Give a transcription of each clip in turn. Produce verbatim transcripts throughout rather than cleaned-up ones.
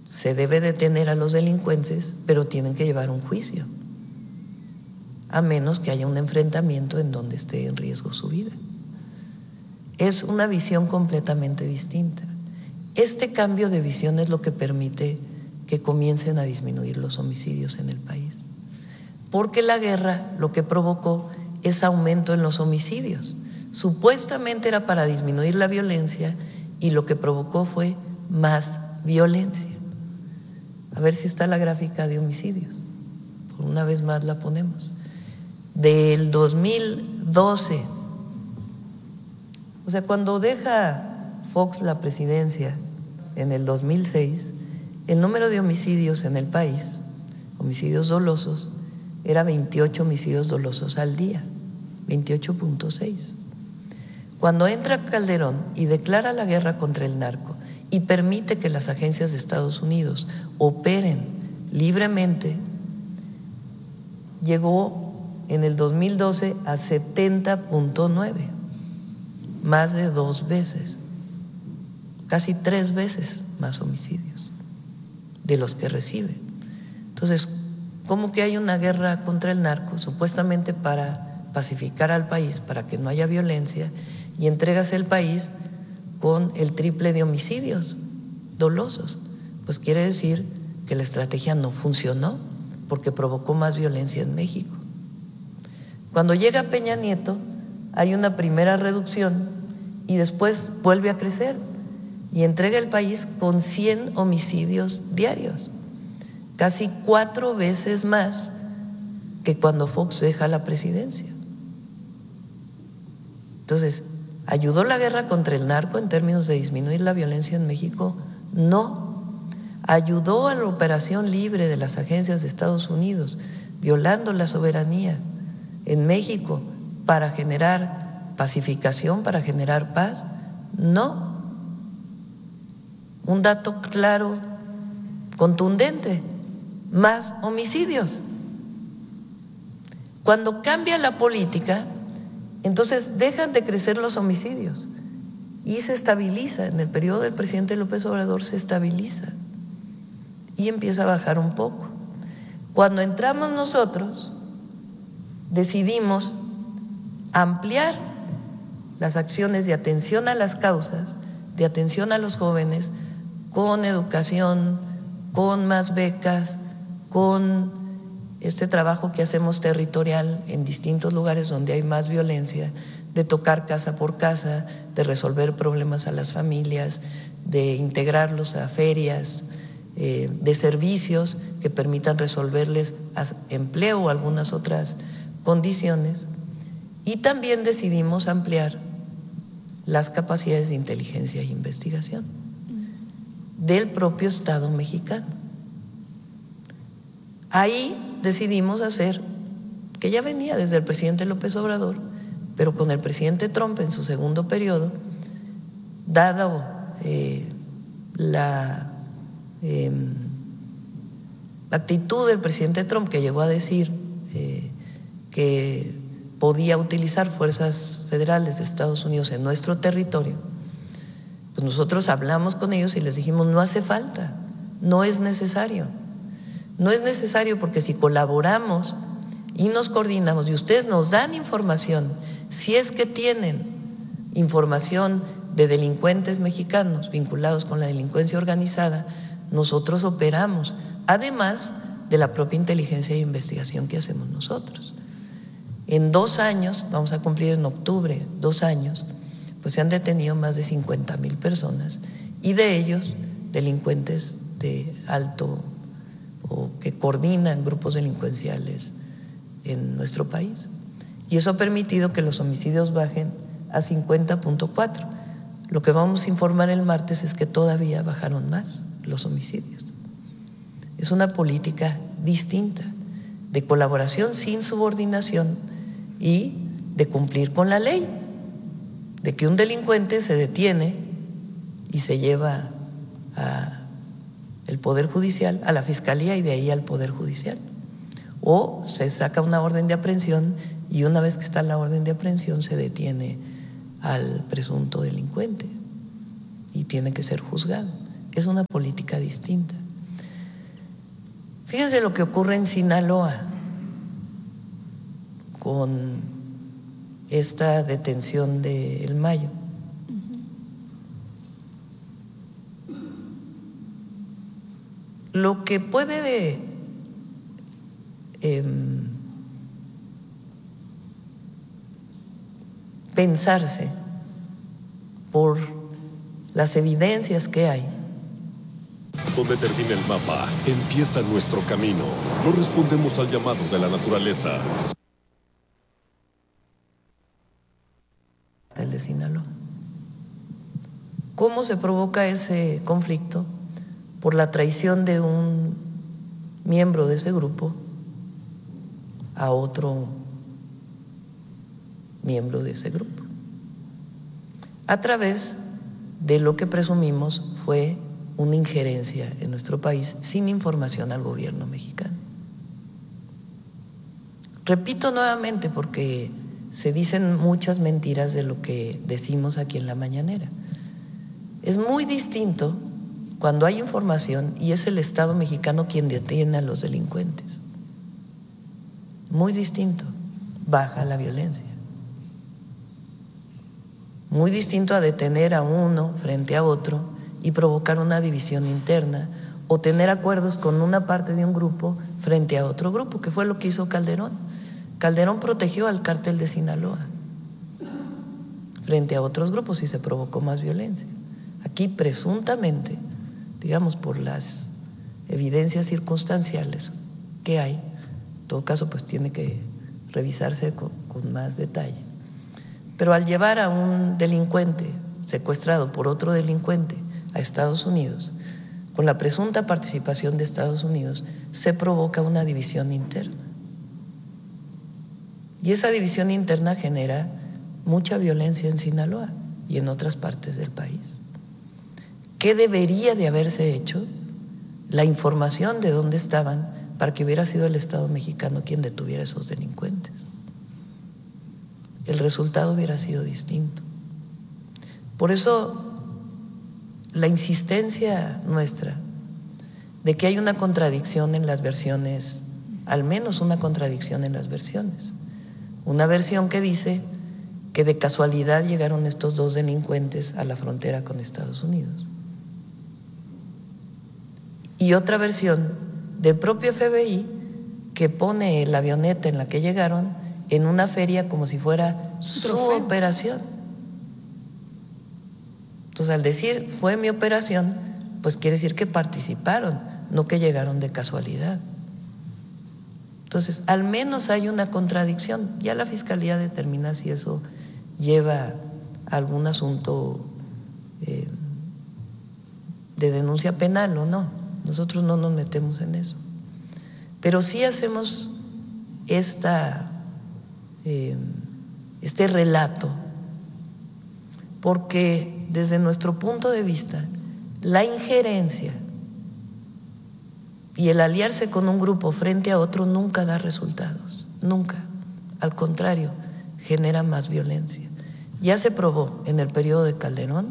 Se debe detener a los delincuentes, pero tienen que llevar un juicio, a menos que haya un enfrentamiento en donde esté en riesgo su vida. Es una visión completamente distinta. Este cambio de visión es lo que permite que comiencen a disminuir los homicidios en el país, porque la guerra lo que provocó es aumento en los homicidios. Supuestamente era para disminuir la violencia y lo que provocó fue más violencia. A ver si está la gráfica de homicidios. Por una vez más la ponemos. Del dos mil doce, o sea, cuando deja Fox la presidencia en el dos mil seis, el número de homicidios en el país, homicidios dolosos, era veintiocho homicidios dolosos al día, veintiocho punto seis. Cuando entra Calderón y declara la guerra contra el narco y permite que las agencias de Estados Unidos operen libremente, llegó en el dos mil doce a setenta punto nueve, más de dos veces, casi tres veces más homicidios de los que recibe. Entonces, ¿cómo que hay una guerra contra el narco? Supuestamente para pacificar al país, para que no haya violencia, y entregas el país con el triple de homicidios dolosos. Pues quiere decir que la estrategia no funcionó porque provocó más violencia en México. Cuando llega Peña Nieto hay una primera reducción y después vuelve a crecer y entrega el país con cien homicidios diarios, casi cuatro veces más que cuando Fox deja la presidencia. Entonces, ¿ayudó la guerra contra el narco en términos de disminuir la violencia en México? No. ¿Ayudó a la operación libre de las agencias de Estados Unidos, violando la soberanía en México para generar pacificación, para generar paz? No. Un dato claro, contundente, más homicidios. Cuando cambia la política, entonces dejan de crecer los homicidios y se estabiliza. En el periodo del presidente López Obrador se estabiliza y empieza a bajar un poco. Cuando entramos nosotros, decidimos ampliar las acciones de atención a las causas, de atención a los jóvenes, con educación, con más becas, con este trabajo que hacemos territorial en distintos lugares donde hay más violencia, de tocar casa por casa, de resolver problemas a las familias, de integrarlos a ferias, eh, de servicios que permitan resolverles empleo o algunas otras condiciones. Y también decidimos ampliar las capacidades de inteligencia e investigación del propio Estado mexicano. Ahí decidimos hacer, que ya venía desde el presidente López Obrador, pero con el presidente Trump en su segundo periodo, dado eh, la eh, actitud del presidente Trump, que llegó a decir eh, que podía utilizar fuerzas federales de Estados Unidos en nuestro territorio, pues nosotros hablamos con ellos y les dijimos, no hace falta, no es necesario. No es necesario porque si colaboramos y nos coordinamos y ustedes nos dan información, si es que tienen información de delincuentes mexicanos vinculados con la delincuencia organizada, nosotros operamos, además de la propia inteligencia e investigación que hacemos nosotros. En dos años, vamos a cumplir en octubre dos años, pues se han detenido más de cincuenta mil personas y de ellos delincuentes de alto o que coordinan grupos delincuenciales en nuestro país. Y eso ha permitido que los homicidios bajen a cincuenta punto cuatro. Lo que vamos a informar el martes es que todavía bajaron más los homicidios. Es una política distinta de colaboración sin subordinación y de cumplir con la ley, de que un delincuente se detiene y se lleva a el Poder Judicial, a la Fiscalía y de ahí al Poder Judicial. O se saca una orden de aprehensión y una vez que está la orden de aprehensión se detiene al presunto delincuente y tiene que ser juzgado. Es una política distinta. Fíjense lo que ocurre en Sinaloa con esta detención de El Mayo. Lo que puede de, eh, pensarse por las evidencias que hay. Donde termina el mapa, empieza nuestro camino. No respondemos al llamado de la naturaleza. El de Sinaloa. ¿Cómo se provoca ese conflicto? Por la traición de un miembro de ese grupo a otro miembro de ese grupo, a través de lo que presumimos fue una injerencia en nuestro país sin información al gobierno mexicano. Repito nuevamente porque se dicen muchas mentiras de lo que decimos aquí en la mañanera. Es muy distinto cuando hay información y es el Estado mexicano quien detiene a los delincuentes. Muy distinto, baja la violencia. Muy distinto a detener a uno frente a otro y provocar una división interna o tener acuerdos con una parte de un grupo frente a otro grupo, que fue lo que hizo Calderón. Calderón protegió al cártel de Sinaloa frente a otros grupos y se provocó más violencia. Aquí presuntamente, digamos por las evidencias circunstanciales que hay, en todo caso pues tiene que revisarse con, con más detalle. Pero al llevar a un delincuente secuestrado por otro delincuente a Estados Unidos, con la presunta participación de Estados Unidos, se provoca una división interna. Y esa división interna genera mucha violencia en Sinaloa y en otras partes del país. ¿Qué debería de haberse hecho? La información de dónde estaban para que hubiera sido el Estado mexicano quien detuviera a esos delincuentes. El resultado hubiera sido distinto. Por eso la insistencia nuestra de que hay una contradicción en las versiones, al menos una contradicción en las versiones. Una versión que dice que de casualidad llegaron estos dos delincuentes a la frontera con Estados Unidos. Y otra versión del propio F B I que pone la avioneta en la que llegaron en una feria como si fuera su Trofeo. operación. Entonces, al decir fue mi operación, pues quiere decir que participaron, no que llegaron de casualidad. Entonces, al menos hay una contradicción. Ya la Fiscalía determina si eso lleva a algún asunto eh, de denuncia penal o no. Nosotros no nos metemos en eso. Pero sí hacemos esta, eh, este relato porque desde nuestro punto de vista la injerencia y el aliarse con un grupo frente a otro nunca da resultados, nunca. Al contrario, genera más violencia. Ya se probó en el periodo de Calderón,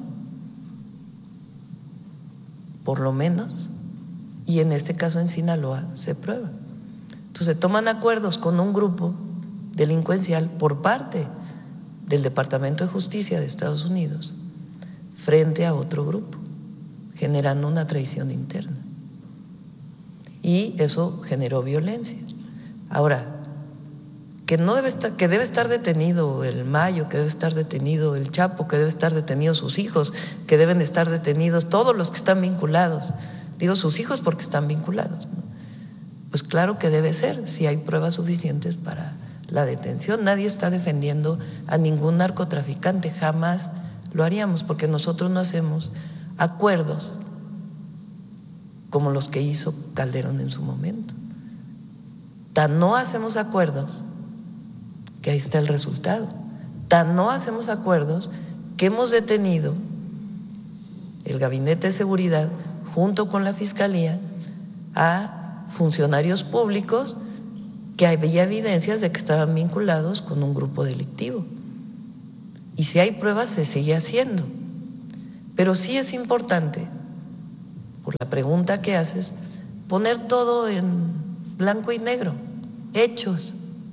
por lo menos, y en este caso en Sinaloa se prueba. Entonces se toman acuerdos con un grupo delincuencial por parte del Departamento de Justicia de Estados Unidos frente a otro grupo, generando una traición interna. Y eso generó violencia. Ahora, que no debe estar, que debe estar detenido el Mayo, que debe estar detenido el Chapo, que debe estar detenidos sus hijos, que deben estar detenidos todos los que están vinculados. Digo sus hijos porque están vinculados, ¿no? Pues claro que debe ser, si hay pruebas suficientes para la detención. Nadie está defendiendo a ningún narcotraficante, jamás lo haríamos, porque nosotros no hacemos acuerdos como los que hizo Calderón en su momento. Tan no hacemos acuerdos que ahí está el resultado. Tan no hacemos acuerdos que hemos detenido el Gabinete de Seguridad junto con la Fiscalía a funcionarios públicos que había evidencias de que estaban vinculados con un grupo delictivo. Y si hay pruebas se sigue haciendo. Pero sí es importante, por la pregunta que haces, poner todo en blanco y negro, hechos.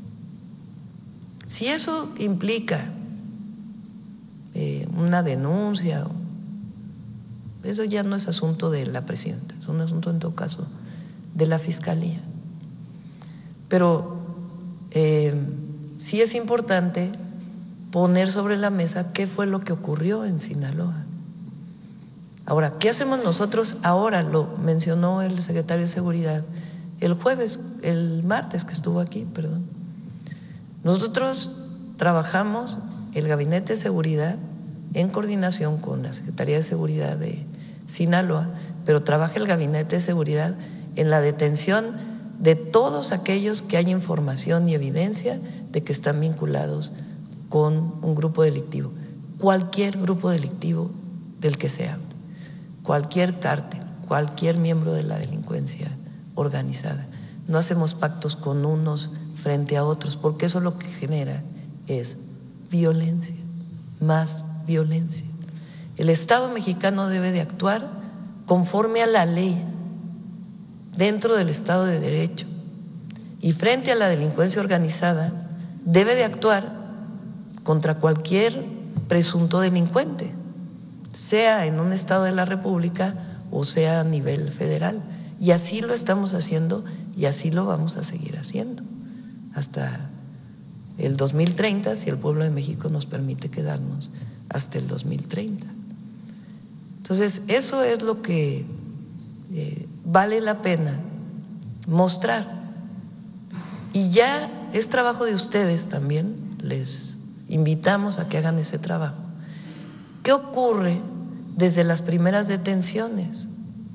Si eso implica eh, una denuncia, eso ya no es asunto de la presidenta, es un asunto en todo caso de la Fiscalía. Pero eh, sí es importante poner sobre la mesa qué fue lo que ocurrió en Sinaloa. Ahora, ¿qué hacemos nosotros ahora? Lo mencionó el secretario de Seguridad el jueves, el martes que estuvo aquí, perdón. Nosotros trabajamos el Gabinete de Seguridad en coordinación con la Secretaría de Seguridad de Sinaloa, pero trabaja el Gabinete de Seguridad en la detención de todos aquellos que hay información y evidencia de que están vinculados con un grupo delictivo, cualquier grupo delictivo del que sea, cualquier cártel, cualquier miembro de la delincuencia organizada. No hacemos pactos con unos frente a otros, porque eso lo que genera es violencia, más violencia. El Estado mexicano debe de actuar conforme a la ley, dentro del Estado de Derecho, y frente a la delincuencia organizada debe de actuar contra cualquier presunto delincuente, sea en un estado de la República o sea a nivel federal. Y así lo estamos haciendo y así lo vamos a seguir haciendo hasta el dos mil treinta, si el pueblo de México nos permite quedarnos hasta el dos mil treinta. Entonces, eso es lo que eh, vale la pena mostrar. Y ya es trabajo de ustedes también, les invitamos a que hagan ese trabajo. ¿Qué ocurre desde las primeras detenciones?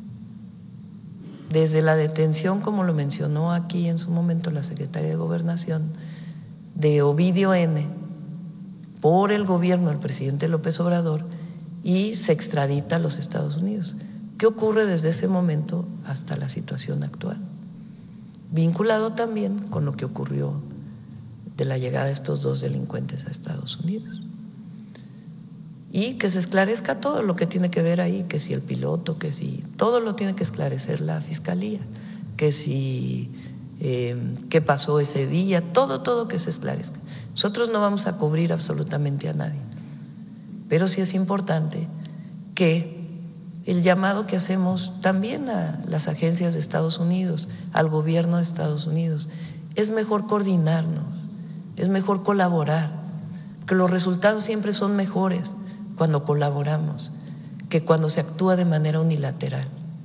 Desde la detención, como lo mencionó aquí en su momento la secretaria de Gobernación, de Ovidio N. por el gobierno del presidente López Obrador, y se extradita a los Estados Unidos. ¿Qué ocurre desde ese momento hasta la situación actual? Vinculado también con lo que ocurrió de la llegada de estos dos delincuentes a Estados Unidos. Y que se esclarezca todo lo que tiene que ver ahí, que si el piloto, que si todo lo tiene que esclarecer la Fiscalía, que si eh, qué pasó ese día, todo, todo que se esclarezca. Nosotros no vamos a cubrir absolutamente a nadie, pero sí es importante que el llamado que hacemos también a las agencias de Estados Unidos, al gobierno de Estados Unidos, es mejor coordinarnos, es mejor colaborar, que los resultados siempre son mejores cuando colaboramos que cuando se actúa de manera unilateral,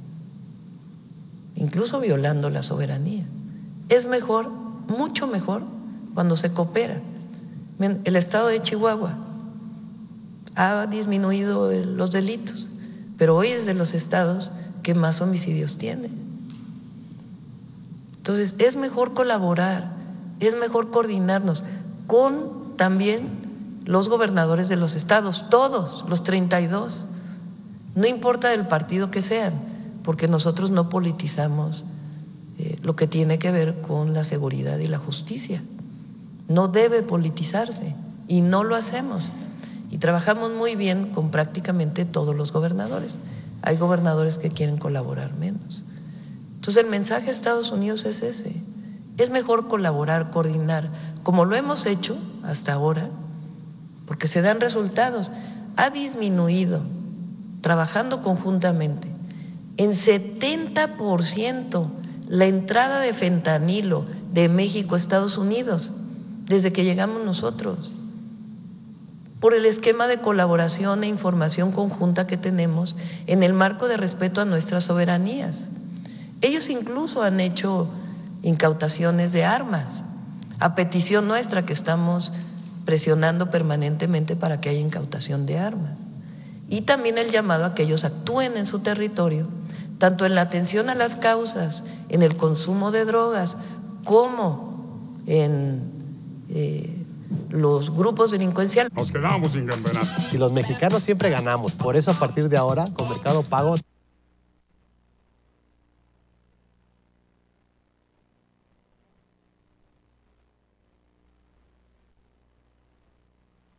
incluso violando la soberanía. Es mejor, mucho mejor, cuando se coopera. El estado de Chihuahua ha disminuido los delitos, pero hoy es de los estados que más homicidios tiene. Entonces, es mejor colaborar, es mejor coordinarnos con también los gobernadores de los estados, todos, los treinta y dos, no importa del partido que sean, porque nosotros no politizamos eh, lo que tiene que ver con la seguridad y la justicia. No debe politizarse y no lo hacemos. Y trabajamos muy bien con prácticamente todos los gobernadores. Hay gobernadores que quieren colaborar menos. Entonces el mensaje a Estados Unidos es ese, es mejor colaborar, coordinar, como lo hemos hecho hasta ahora, porque se dan resultados. Ha disminuido, trabajando conjuntamente, en setenta por ciento la entrada de fentanilo de México a Estados Unidos desde que llegamos nosotros, por el esquema de colaboración e información conjunta que tenemos en el marco de respeto a nuestras soberanías. Ellos incluso han hecho incautaciones de armas, a petición nuestra, que estamos presionando permanentemente para que haya incautación de armas. Y también el llamado a que ellos actúen en su territorio, tanto en la atención a las causas, en el consumo de drogas, como en eh, los grupos delincuenciales. Nos quedamos sin campeonato. Y los mexicanos siempre ganamos. Por eso, a partir de ahora, con Mercado Pago,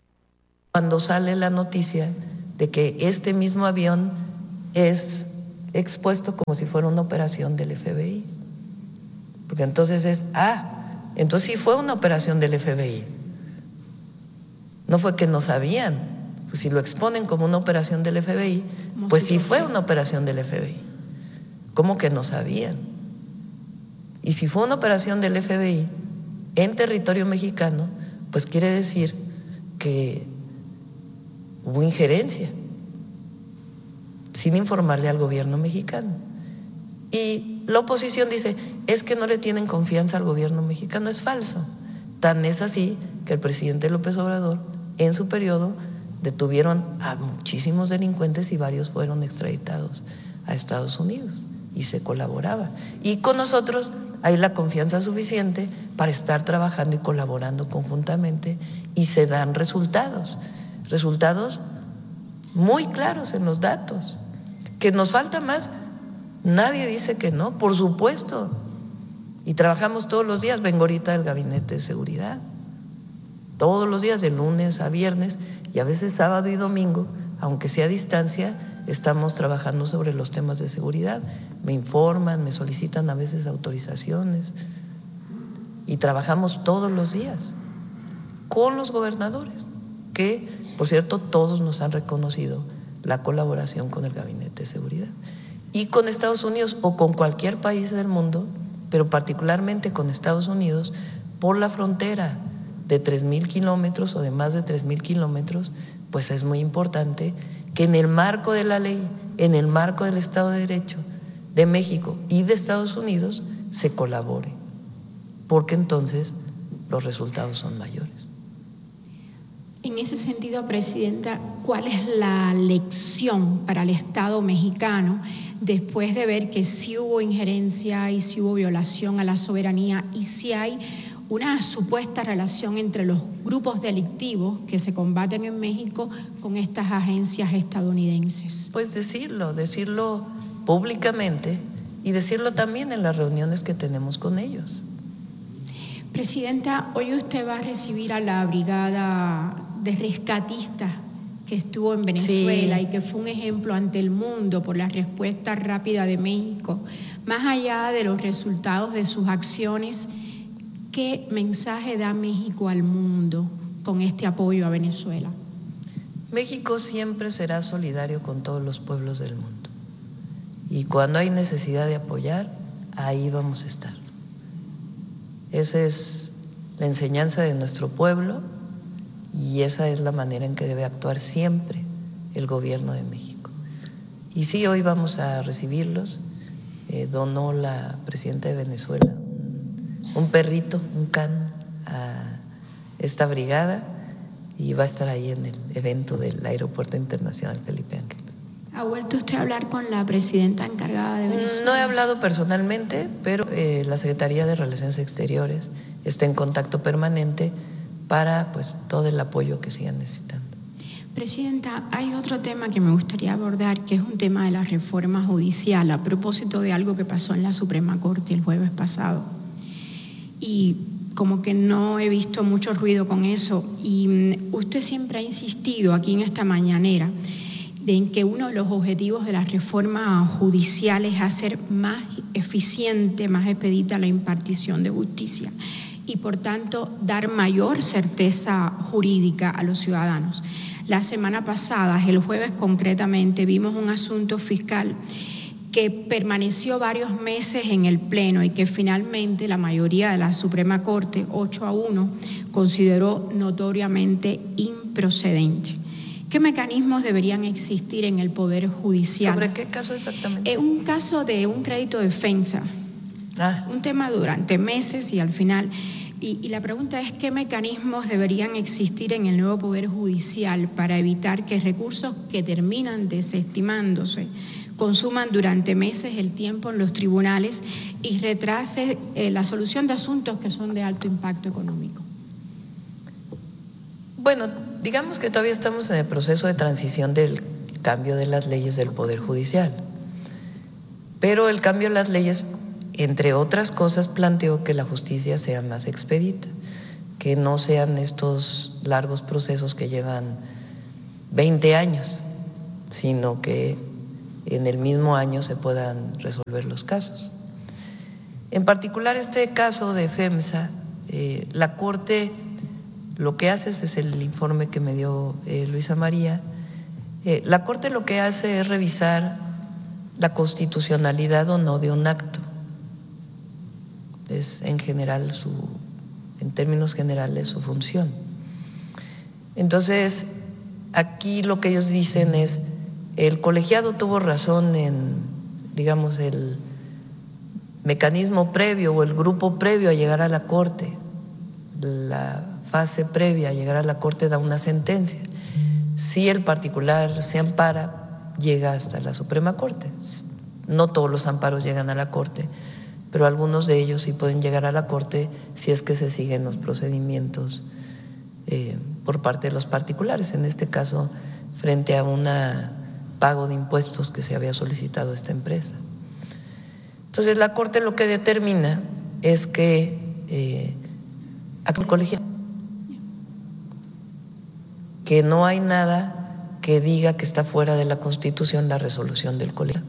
cuando sale la noticia de que este mismo avión es expuesto como si fuera una operación del F B I. Porque entonces es, ah, entonces sí fue una operación del F B I. No fue que no sabían. Pues si lo exponen como una operación del F B I, pues sí fue una operación del F B I. ¿Cómo que no sabían? Y si fue una operación del F B I en territorio mexicano, pues quiere decir que hubo injerencia sin informarle al gobierno mexicano. Y la oposición dice, es que no le tienen confianza al gobierno mexicano. Es falso. Tan es así que el presidente López Obrador, en su periodo, detuvieron a muchísimos delincuentes y varios fueron extraditados a Estados Unidos y se colaboraba. Y con nosotros hay la confianza suficiente para estar trabajando y colaborando conjuntamente y se dan resultados, resultados muy claros en los datos. ¿Que nos falta más? Nadie dice que no, por supuesto. Y trabajamos todos los días. Vengo ahorita del gabinete de seguridad, todos los días, de lunes a viernes, y a veces sábado y domingo, aunque sea a distancia, estamos trabajando sobre los temas de seguridad. Me informan, me solicitan a veces autorizaciones y trabajamos todos los días con los gobernadores, que por cierto todos nos han reconocido la colaboración con el Gabinete de Seguridad. Y con Estados Unidos o con cualquier país del mundo, pero particularmente con Estados Unidos, por la frontera de tres mil kilómetros o de más de tres mil kilómetros, pues es muy importante que en el marco de la ley, en el marco del Estado de Derecho de México y de Estados Unidos, se colabore, porque entonces los resultados son mayores. En ese sentido, Presidenta, ¿cuál es la lección para el Estado mexicano después de ver que sí hubo injerencia y sí hubo violación a la soberanía y sí hay una supuesta relación entre los grupos delictivos que se combaten en México con estas agencias estadounidenses? Pues decirlo, decirlo públicamente y decirlo también en las reuniones que tenemos con ellos. Presidenta, hoy usted va a recibir a la brigada de rescatistas que estuvo en Venezuela, sí, y que fue un ejemplo ante el mundo por la respuesta rápida de México. Más allá de los resultados de sus acciones, ¿qué mensaje da México al mundo con este apoyo a Venezuela? México siempre será solidario con todos los pueblos del mundo. Y cuando hay necesidad de apoyar, ahí vamos a estar. Esa es la enseñanza de nuestro pueblo y esa es la manera en que debe actuar siempre el gobierno de México. Y sí, hoy vamos a recibirlos. Eh, donó la presidenta de Venezuela un perrito, un can, a esta brigada y va a estar ahí en el evento del Aeropuerto Internacional Felipe Ángeles. ¿Ha vuelto usted a hablar con la presidenta encargada de Venezuela? No he hablado personalmente, pero eh, la Secretaría de Relaciones Exteriores está en contacto permanente para pues todo el apoyo que sigan necesitando. Presidenta, hay otro tema que me gustaría abordar, que es un tema de la reforma judicial, a propósito de algo que pasó en la Suprema Corte el jueves pasado. Y como que no he visto mucho ruido con eso, y usted siempre ha insistido aquí en esta mañanera de en que uno de los objetivos de la reforma judicial es hacer más eficiente, más expedita la impartición de justicia y por tanto dar mayor certeza jurídica a los ciudadanos. La semana pasada, el jueves concretamente, vimos un asunto fiscal que permaneció varios meses en el Pleno y que finalmente la mayoría de la Suprema Corte, ocho a uno, consideró notoriamente improcedente. ¿Qué mecanismos deberían existir en el Poder Judicial? ¿Sobre qué caso exactamente? Es un caso de un crédito de defensa, ah. un tema durante meses y al final. Y, y la pregunta es, ¿qué mecanismos deberían existir en el nuevo Poder Judicial para evitar que recursos que terminan desestimándose consuman durante meses el tiempo en los tribunales y retrase eh, la solución de asuntos que son de alto impacto económico? Bueno, digamos que todavía estamos en el proceso de transición del cambio de las leyes del Poder Judicial, pero el cambio de las leyes, entre otras cosas, planteó que la justicia sea más expedita, que no sean estos largos procesos que llevan veinte años, sino que en el mismo año se puedan resolver los casos. En particular este caso de FEMSA, eh, la Corte lo que hace, ese es el informe que me dio eh, Luisa María, eh, la Corte lo que hace es revisar la constitucionalidad o no de un acto. Es en general su, en términos generales, su función. Entonces, aquí lo que ellos dicen es, el colegiado tuvo razón en, digamos, el mecanismo previo o el grupo previo a llegar a la Corte, la fase previa a llegar a la Corte da una sentencia. Si el particular se ampara, llega hasta la Suprema Corte. No todos los amparos llegan a la Corte, pero algunos de ellos sí pueden llegar a la Corte si es que se siguen los procedimientos eh, por parte de los particulares, en este caso frente a un pago de impuestos que se había solicitado a esta empresa. Entonces la Corte lo que determina es que eh, el colegiado, que no hay nada que diga que está fuera de la Constitución la resolución del colegiado.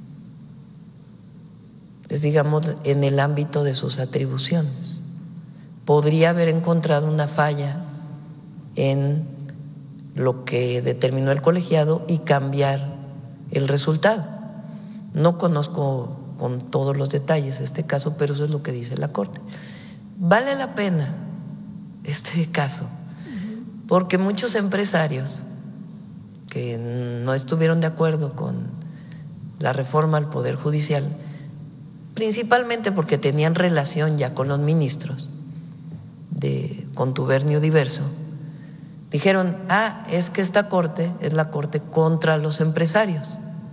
Es, digamos, en el ámbito de sus atribuciones. Podría haber encontrado una falla en lo que determinó el colegiado y cambiar el resultado. No conozco con todos los detalles este caso, pero eso es lo que dice la Corte. Vale la pena este caso, porque muchos empresarios que no estuvieron de acuerdo con la reforma al Poder Judicial, principalmente porque tenían relación ya con los ministros de contubernio diverso, dijeron, ah, es que esta corte es la corte contra los empresarios.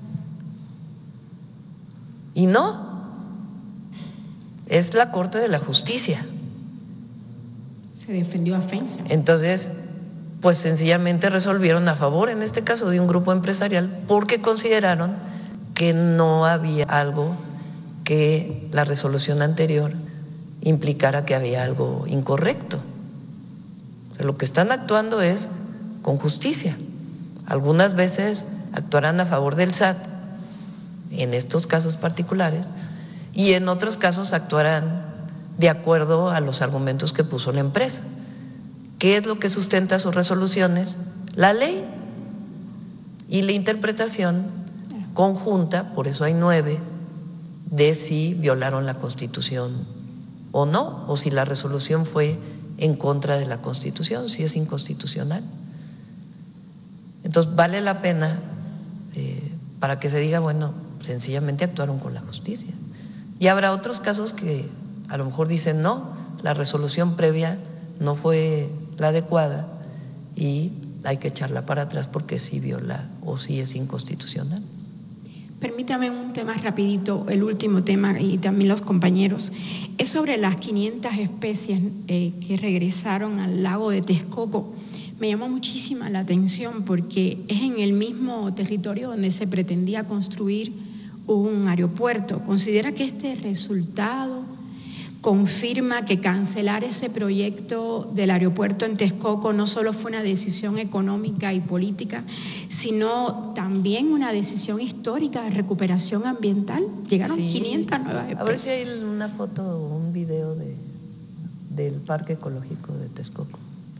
Y no, es la Corte de la Justicia. Se defendió a FEMSA. Entonces, pues sencillamente resolvieron a favor, en este caso, de un grupo empresarial, porque consideraron que no había algo que la resolución anterior implicara que había algo incorrecto. O sea, lo que están actuando es con justicia. Algunas veces actuarán a favor del S A T, en estos casos particulares, y en otros casos actuarán de acuerdo a los argumentos que puso la empresa. ¿Qué es lo que sustenta sus resoluciones? La ley y la interpretación conjunta, por eso hay nueve, de si violaron la Constitución o no, o si la resolución fue en contra de la Constitución, si es inconstitucional. Entonces vale la pena eh, para que se diga, bueno, sencillamente actuaron con la justicia. Y habrá otros casos que a lo mejor dicen, no, la resolución previa no fue la adecuada y hay que echarla para atrás porque sí viola o sí es inconstitucional. Permítame un tema rapidito, el último tema, y también los compañeros, es sobre las quinientas especies eh, que regresaron al lago de Texcoco. Me llamó muchísima la atención porque es en el mismo territorio donde se pretendía construir un aeropuerto. ¿Considera que este resultado confirma que cancelar ese proyecto del aeropuerto en Texcoco no solo fue una decisión económica y política, sino también una decisión histórica de recuperación ambiental? Llegaron sí. quinientas nuevas especies. A ver si hay una foto o un video de, del Parque Ecológico de Texcoco.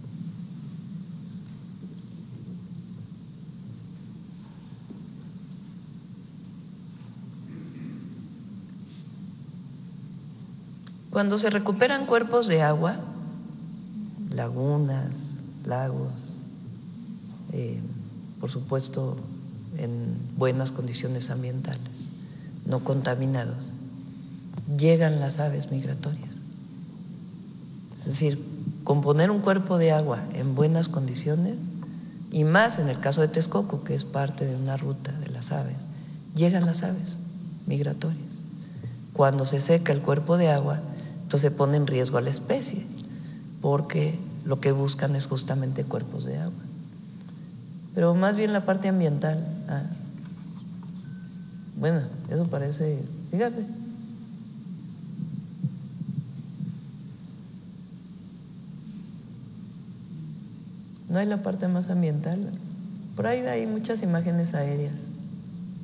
Cuando se recuperan cuerpos de agua, lagunas, lagos, eh, por supuesto en buenas condiciones ambientales, no contaminados, llegan las aves migratorias. Es decir, componer un cuerpo de agua en buenas condiciones, y más en el caso de Texcoco, que es parte de una ruta de las aves, llegan las aves migratorias. Cuando se seca el cuerpo de agua, entonces se pone en riesgo a la especie, porque lo que buscan es justamente cuerpos de agua. Pero más bien la parte ambiental, ah, bueno, eso parece, fíjate, no hay la parte más ambiental. Por ahí hay muchas imágenes aéreas.